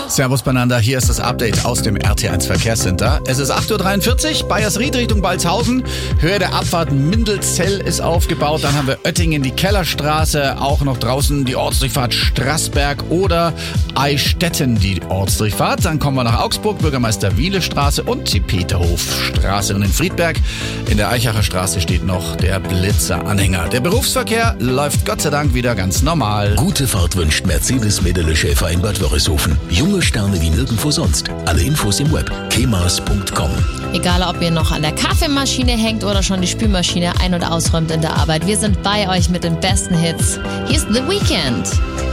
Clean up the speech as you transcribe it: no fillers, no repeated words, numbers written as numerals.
Servus beieinander, hier ist das Update aus dem RT1 Verkehrscenter. Es ist 8.43 Uhr, Bayersried Richtung Balzhausen. Höhe der Abfahrt Mindelzell ist aufgebaut. Dann haben wir Oettingen, die Kellerstraße, auch noch draußen die Ortsdurchfahrt Straßberg oder Eichstätten, die Ortsdurchfahrt. Dann kommen wir nach Augsburg, Bürgermeister Wiele Straße und die Peterhofstraße. Und in Friedberg, in der Eichacher Straße, steht noch der Blitzer-Anhänger. Der Berufsverkehr läuft Gott sei Dank wieder ganz normal. Gute Fahrt wünscht Mercedes-Medele-Schäfer in Bad Wörishofen. Junge Sterne wie nirgendwo sonst. Alle Infos im Web. kemas.com. Egal, ob ihr noch an der Kaffeemaschine hängt oder schon die Spülmaschine ein- und ausräumt in der Arbeit. Wir sind bei euch mit den besten Hits. Hier ist The Weeknd.